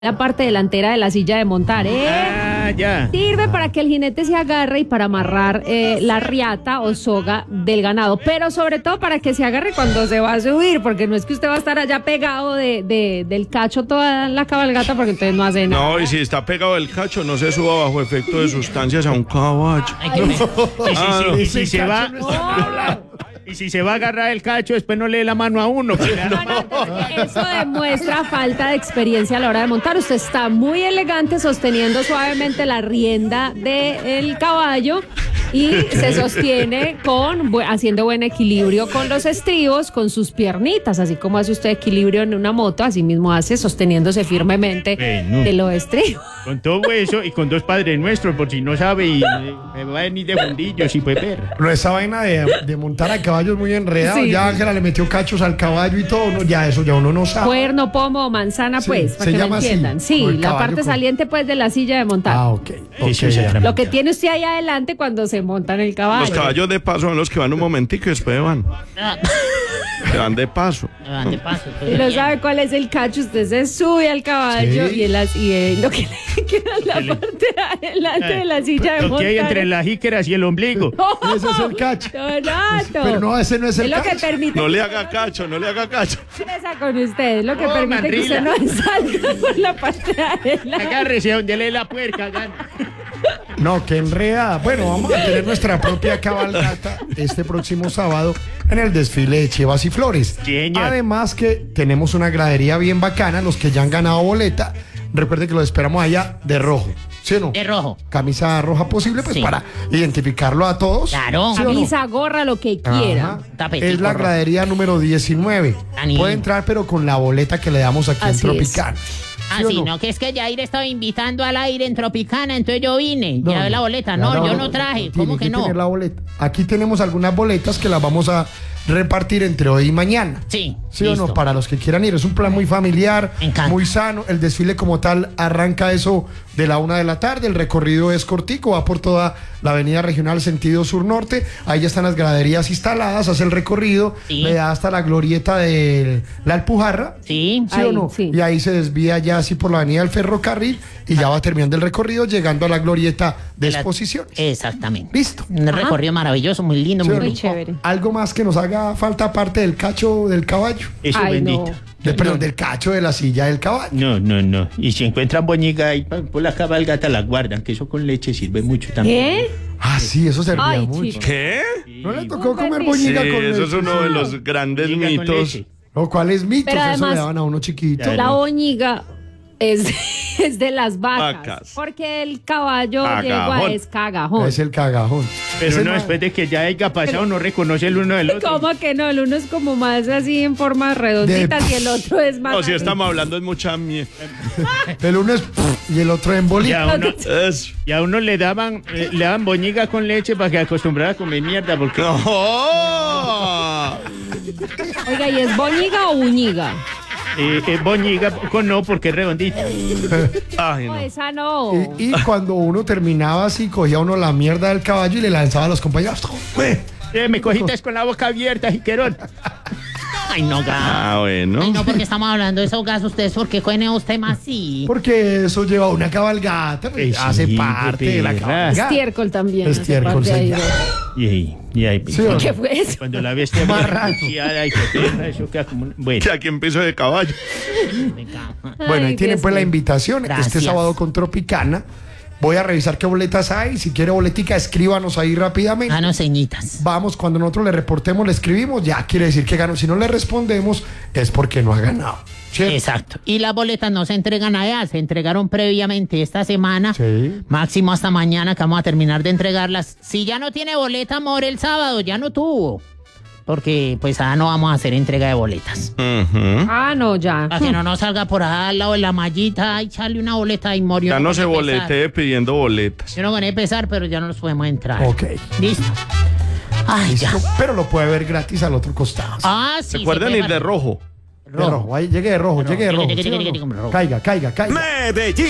la parte delantera de la silla de montar. Ya. Sirve para que el jinete se agarre y para amarrar la riata o soga del ganado, pero sobre todo para que se agarre cuando se va a subir, porque no es que usted va a estar allá pegado del cacho toda la cabalgata, porque entonces no hace nada. No, y si está pegado el cacho, no se suba bajo efecto de sustancias a un caballo. Y si se va... Y si se va a agarrar el cacho, después no le dé la mano a uno. Eso demuestra falta de experiencia a la hora de montar. Usted está muy elegante sosteniendo suavemente la rienda del caballo y se sostiene haciendo buen equilibrio con los estribos, con sus piernitas, así como hace usted equilibrio en una moto, así mismo hace sosteniéndose firmemente de los estribos. Con todo eso y con 2 Padres Nuestros, por si no sabe, y me va a venir de fundillo, si puede ver. Pero esa vaina de montar a caballo es muy enredado. Sí. Ya Ángela le metió cachos al caballo y todo. No, ya eso ya uno no sabe. Cuerno, pomo, manzana, Sí, pues, se para que me llama así, entiendan. Sí, o el la caballo parte con- saliente, pues, de la silla de montar. Ah, ok. Eso ya. exactamente. Lo que tiene usted ahí adelante cuando se monta en el caballo. Los caballos de paso son los que van un momentico y después van. Se van de paso. Y no sabe cuál es el cacho, usted se sube al caballo Sí. y lo que le queda en la parte de adelante de la silla de Lo montar. que hay entre las jíqueras y el ombligo. Ese es el cacho. Donato. Pero no, ese no es el lo que cacho. permite. No le haga cacho, no le haga cacho. Esa con usted, es lo que Oh, permite que usted no Mandrila. salga por la parte de adelante. Agárrese donde le dé la puerca. No, qué enredada. Bueno, vamos a tener nuestra propia cabalgata este próximo sábado en el desfile de Chivas y Flores. Señor. Además que tenemos una gradería bien bacana, los que ya han ganado boleta. Recuerden que los esperamos allá de rojo. ¿Sí o no? De rojo. Camisa roja posible, pues Sí. para identificarlo a todos. Claro. ¿Sí o no? Camisa, gorra, lo que quiera. Ajá. Tapetico Es la rojo. gradería número 19. Ani. Puede entrar, pero con la boleta que le damos aquí Así en es. Tropicana. Ah, sí, no, que es que Yair estaba invitando al aire en Tropicana, entonces yo vine. No, Ya ve la boleta. No, la yo boleta. no traje. Tiene ¿Cómo que no? tener la boleta. Aquí tenemos algunas boletas que las vamos a repartir entre hoy y mañana. Sí. ¿Sí o listo. no? Para los que quieran ir. Es un plan muy familiar, Me encanta. muy sano. El desfile como tal arranca eso de la 1 de la tarde. El recorrido es cortico, va por toda la avenida regional sentido sur-norte. Ahí ya están las graderías instaladas, hace el recorrido, Sí. le da hasta la glorieta de la Alpujarra. Sí. ¿Sí o Ahí, no? sí. Y ahí se desvía ya así por la avenida del ferrocarril y ya va terminando el recorrido, llegando a la glorieta de De la- exposiciones. Exactamente. Listo. Un recorrido maravilloso, muy lindo, Sí, muy muy rico. chévere. Algo más que nos haga falta aparte del cacho del caballo. Eso Ay, bendito. no. Perdón, del cacho de la silla del caballo. No. Y si encuentran boñiga ahí por la cabalgata, la guardan, que eso con leche sirve mucho también. ¿Qué? Ah, sí, eso servía Ay, mucho. chico. ¿Qué? ¿No le tocó comer Sí, boñiga Sí, con eso leche? es uno de los grandes Boñiga con mitos. leche. No, ¿cuáles mitos? Pero Eso además- le daban a uno chiquito. Ya. La boñiga es, es de las vacas, Vacas. porque el caballo Cagajón. yegua es cagajón. Es el cagajón. Pero Ese no, no- después de que ya haya pasado, no reconoce el uno del otro. ¿Cómo que no? El uno es como más así en formas redonditas y el otro es más... No, si así. estamos hablando es mucha mierda. El uno es y el otro en Y bolita. a uno, Eso. y a uno le daban boñiga con leche para que acostumbrara a comer mierda, porque No. Oiga, ¿y es boñiga o buñiga? boñiga con no, porque es redondita. Ay, No, no. esa no. Y cuando uno terminaba así, cogía uno la mierda del caballo y le lanzaba a los compañeros. Me cogiste con la boca abierta, jiquerón. Ay, no, gas. Ah, bueno. Ay, no, porque estamos hablando de esos gas. Ustedes, ¿por qué cogen esos temas así? Porque eso lleva una cabalgata, pues, Sí, hace parte de la perra. cabalgata. Estiércol también. hace Estiércol, parte ahí, señor. ¿no? Y ahí, Sí, ¿o no? ¿Qué fue eso? cuando la bestia Marrano. y que perra, eso queda como bueno. Que aquí en piso de caballo. Bueno, ahí Ay, tienen Dios pues la mío. invitación este Gracias. sábado con Tropicana. Voy a revisar qué boletas hay. Si quiere boletica, escríbanos ahí rápidamente. Ah, no, ceñitas. Vamos, cuando nosotros le reportemos, le escribimos, ya quiere decir que ganó. Si no le respondemos, es porque no ha ganado. ¿Cierto? Exacto. Y las boletas no se entregan allá, se entregaron previamente esta semana. Sí. Máximo hasta mañana que vamos a terminar de entregarlas. Si ya no tiene boleta, amor, el sábado, ya no tuvo. Porque pues no vamos a hacer entrega de boletas. Ujú. Ah, no, ya. Para que no nos salga por allá al lado de la mallita, echarle una boleta y murió. Ya no se boletee pidiendo boletas. Yo no gané pesar, pero ya no nos podemos entrar. Ok. Listo. Ay, Listo. ya. Pero lo puede ver gratis al otro costado. Ah, sí. Recuerden se ir puede de rojo. De rojo. Ahí, llegue de rojo, llegue de rojo. Llegue, ¿sí o llegue, no? llegue, rojo. Caiga. Medellín.